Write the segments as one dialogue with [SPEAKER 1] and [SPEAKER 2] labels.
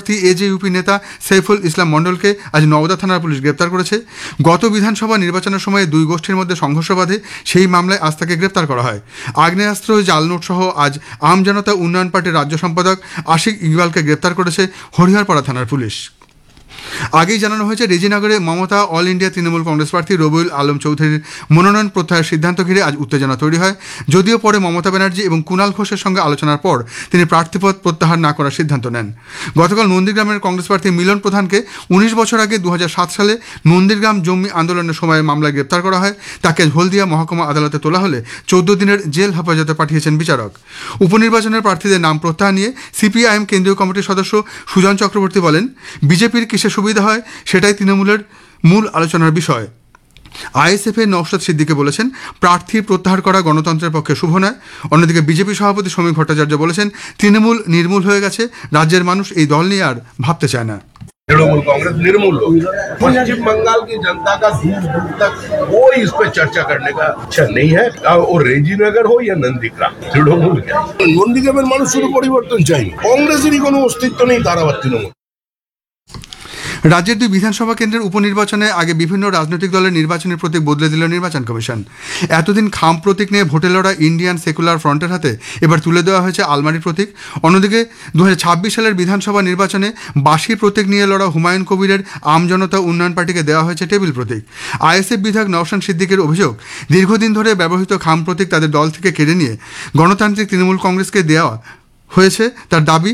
[SPEAKER 1] প্রার্থী এজেইউপি নেতা সাইফুল ইসলাম মণ্ডলকে আজ নওদা থানার পুলিশ গ্রেপ্তার করেছে। গত বিধানসভা নির্বাচনের সময় দুই গোষ্ঠীর মধ্যে সংঘর্ষ বাধে, সেই মামলায় আজ তাকে গ্রেপ্তার করা হয়। আগ্নেয়াস্ত্র, জাল নোট সহ আজ আম জনতা উন্নয়ন পার্টির রাজ্য সম্পাদক আশিক ইকবালকে গ্রেপ্তার করেছে হরিহরপাড়া থানার পুলিশ। আগেই জানানো হয়েছে, রেজিনগরে মমতা অল ইন্ডিয়া তৃণমূল কংগ্রেস প্রার্থী রবিউল আলম চৌধুরীর মনোনয়ন প্রত্যাহারের সিদ্ধান্ত ঘিরে আজ উত্তেজনা তৈরি হয়। যদিও পরে মমতা ব্যানার্জি এবং কুণাল ঘোষের সঙ্গে আলোচনার পর তিনি প্রার্থীপদ প্রত্যাহার না করার সিদ্ধান্ত নেন। গতকাল নন্দীগ্রামের কংগ্রেস প্রার্থী মিলন প্রধানকে 19 বছর আগে 2007 সালে নন্দীগ্রাম জঙ্গি আন্দোলনের সময় মামলায় গ্রেপ্তার করা হয়। তাকে হলদিয়া মহকুমা আদালতে তোলা হলে 14 দিনের জেল হেফাজতে পাঠিয়েছেন বিচারক। উপনির্বাচনের প্রার্থীদের নাম প্রত্যাহার নিয়ে সিপিআইএম কেন্দ্রীয় কমিটির সদস্য সুজন চক্রবর্তী বলেন, বিজেপির কিসে সুবিধা হয় সেটাই তৃণমূলের মূল আলোচনার বিষয়। আইএসএফ এর নওশাদ সিদ্দিকী বলেছেন, প্রার্থী প্রত্যাহার করা গণতন্ত্রের পক্ষে শুভ নয়। অন্যদিকে বিজেপি সভাপতি সমীক ভট্টাচার্য বলেছেন, তৃণমূল নির্মূল হয়ে গেছে, রাজ্যের মানুষ এই দল নিয়ে আর ভাবতে চায় না।
[SPEAKER 2] तृणमूल कांग्रेस निर्मूल हो गया। पश्चिम बंगाल की जनता का दूर दूर तक कोई इस पे चर्चा करने का इच्छा नहीं है। और रेजीनगर हो या नंदीग्राम, तृणमूल क्या नंदीग्रामेर মানুষ শুধু পরিবর্তন চাই, কংগ্রেসেরই কোনো অস্তিত্ব নেই, তারা আবার তৃণমূল।
[SPEAKER 1] রাজ্যের দুই বিধানসভা কেন্দ্রের উপনির্বাচনে আগে বিভিন্ন রাজনৈতিক দলের নির্বাচনী প্রতীক বদলে দিল নির্বাচন কমিশন। এতদিন খাম প্রতীক নিয়ে ভোটে লড়া ইন্ডিয়ান সেকুলার ফ্রন্টের হাতে এবার তুলে দেওয়া হয়েছে আলমারি প্রতীক। অন্যদিকে 2026 সালের বিধানসভা নির্বাচনে বাঁশি প্রতীক নিয়ে লড়া হুমায়ুন কবিরের আম জনতা উন্নয়ন পার্টিকে দেওয়া হয়েছে টেবিল প্রতীক। আইএসএফ বিধায়ক নওশাদ সিদ্দিকের অভিযোগ, দীর্ঘদিন ধরে ব্যবহৃত খাম প্রতীক তাদের দল থেকে কেড়ে নিয়ে গণতান্ত্রিক তৃণমূল কংগ্রেসকে দেওয়া হয়েছে। তার দাবি,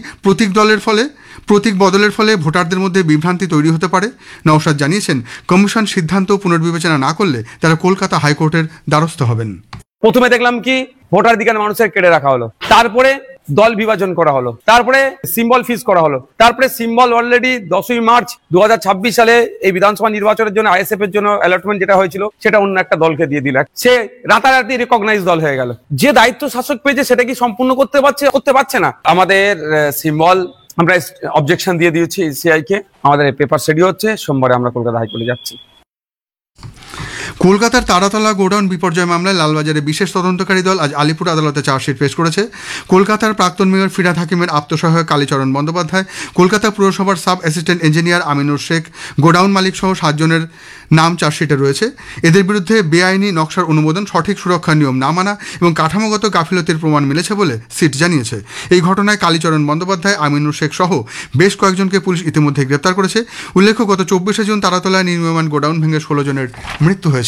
[SPEAKER 1] প্রতীক বদলের ফলে ভোটারদের মধ্যে বিভ্রান্তি তৈরি হতে পারে। নওশাদ জানিয়েছেন, কমিশন সিদ্ধান্ত পুনর্বিবেচনা না করলে তারা কলকাতা হাইকোর্টের দ্বারস্থ হবেন।
[SPEAKER 3] প্রথমে দেখলাম কি ভোটাধিকার মানুষের কেড়ে রাখা হলো, তারপরে দল বিভাজন করা হলো, তারপরে সিম্বল ফিজ করা হলো, তারপরে সিম্বল অলরেডি 10ই মার্চ 2026 সালে এই বিধানসভা নির্বাচনের জন্য আইএসএফ এর জন্য অ্যালটমেন্ট যেটা হয়েছিল সেটা অন্য একটা দলকে দিয়ে দিল। সে রাতারাতি রিকগনাইজ দল হয়ে গেল। যে দায়িত্ব শাসক পেয়েছে সেটা কি সম্পূর্ণ করতে পারছে না। আমাদের সিম্বল আমরা অবজেকশন দিয়ে দিয়েছি ইসিআই কে, আমাদের পেপার রেডি হচ্ছে, সোমবারে আমরা কলকাতা হাইকোর্টে যাচ্ছি।
[SPEAKER 1] কলকাতার তারাতলা গোডাউন বিপর্যয় মামলায় লালবাজারে বিশেষ তদন্তকারী দল আজ আলিপুর আদালতে চার্জশিট পেশ করেছে। কলকাতার প্রাক্তন মেয়র ফিরহাদ হাকিমের আত্মসহায়ক কালীচরণ বন্দ্যোপাধ্যায়, কলকাতা পুরসভার sub assistant engineer Aminur Sheikh, godown মালিক সহ 7 জনের নাম চার্জশিটে রয়েছে। এদের বিরুদ্ধে বেআইনি নকশার অনুমোদন, সঠিক সুরক্ষা নিয়ম না মানা এবং কাঠামোগত গাফিলতির প্রমাণ মিলেছে বলে সিট জানিয়েছে। এই ঘটনায় কালীচরণ বন্দ্যোপাধ্যায়, আমিনুর শেখ সহ বেশ কয়েকজনকে পুলিশ ইতিমধ্যে গ্রেপ্তার করেছে। উল্লেখ্য, গত 24শে জুন তারাতলায় নির্মীয়মান গোডাউন ভেঙে 16 জনের মৃত্যু হয়েছিল।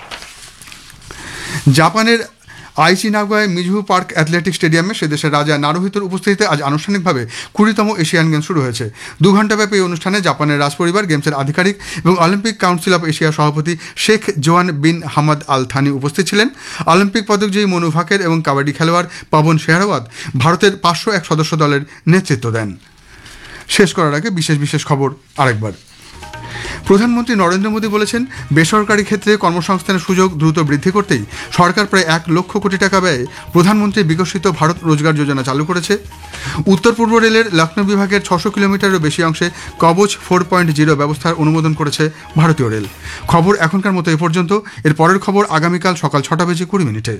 [SPEAKER 1] জাপানের আইচি নাগোয়ায় মিজুহু পার্ক অ্যাথলেটিক স্টেডিয়ামে সে দেশের রাজা নারুহিতোর উপস্থিতিতে আজ আনুষ্ঠানিকভাবে 20তম এশিয়ান গেমস শুরু হয়েছে। 2 ঘণ্টাব্যাপী এই অনুষ্ঠানে জাপানের রাজপরিবার, গেমসের আধিকারিক এবং অলিম্পিক কাউন্সিল অফ এশিয়ার সভাপতি শেখ জোয়ান বিন হামাদ আল থানি উপস্থিত ছিলেন। অলিম্পিক পদকজয়ী মনু ভাকের এবং কাবাডি খেলোয়াড় পবন শেহরাওয়াত ভারতের 501 সদস্য দলের নেতৃত্ব দেন। শেষ করার আগে বিশেষ খবর আরেকবার। প্রধানমন্ত্রী নরেন্দ্র মোদী বলেছেন, বেসরকারি ক্ষেত্রে কর্মসংস্থানের সুযোগ দ্রুত বৃদ্ধি করতেই সরকার প্রায় 1 লক্ষ কোটি টাকা ব্যয়ে প্রধানমন্ত্রী বিকশিত ভারত রোজগার যোজনা চালু করেছে। উত্তর পূর্ব রেলের লখনৌ বিভাগের 600 কিলোমিটারেরও বেশি অংশে কবচ 4.0 ব্যবস্থার অনুমোদন করেছে ভারতীয় রেল। খবর এখনকার মতো এ পর্যন্ত। এর পরের খবর আগামীকাল সকাল 6:20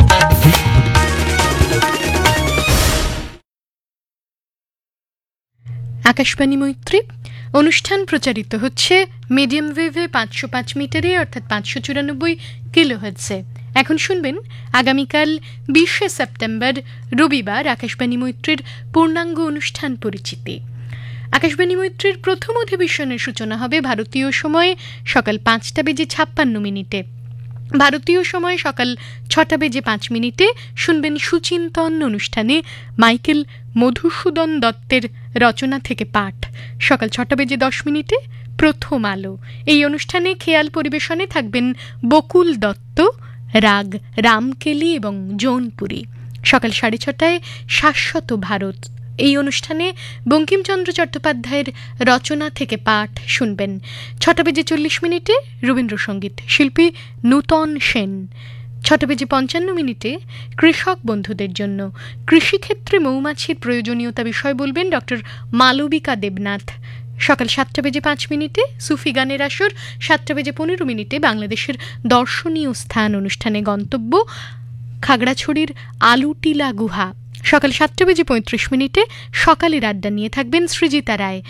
[SPEAKER 4] আকাশবাণী মৈত্রী অনুষ্ঠান প্রচারিত হচ্ছে মিডিয়াম ওয়েভে 505 মিটারে অর্থাৎ 594 কিলোহার্টজে। এখন শুনবেন আগামীকাল 20শে সেপ্টেম্বর রবিবার আকাশবাণী মৈত্রীর পূর্ণাঙ্গ অনুষ্ঠান পরিচিতি। আকাশবাণী মৈত্রীর প্রথম অধিবেশনের সূচনা হবে ভারতীয় সময় সকাল 5:56 ভারতীয় সময় সকাল 6:05 শুনবেন সুচিন্তন অনুষ্ঠানে মাইকেল মধুসূদন দত্তের রচনা থেকে পাঠ। সকাল 6:10 প্রথম আলো। এই অনুষ্ঠানে খেয়াল পরিবেশনে থাকবেন বকুল দত্ত, রাগ রামকেলি এবং জৌনপুরী। সকাল 6:30 শাশ্বত ভারত। এই অনুষ্ঠানে বঙ্কিমচন্দ্র চট্টোপাধ্যায়ের রচনা থেকে পাঠ শুনবেন। 6:40 রবীন্দ্রসঙ্গীত, শিল্পী নূতন সেন। 6:55 কৃষক বন্ধুদের জন্য কৃষিক্ষেত্রে মৌমাছির প্রয়োজনীয়তা বিষয় বলবেন ডক্টর মালবিকা দেবনাথ। সকাল 7:05 সুফি গানের আসর। 7:15 বাংলাদেশের দর্শনীয় স্থান অনুষ্ঠানে গন্তব্য খাগড়াছড়ির আলুটিলা গুহা। সকাল 7:35 সকালের আড্ডা নিয়ে থাকবেন সৃজিতা রায়।